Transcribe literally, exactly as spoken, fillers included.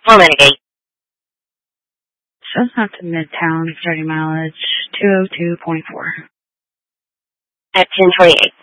Four Renegade. Chestnut to Midtown, starting mileage two oh two point four. At ten twenty-eight.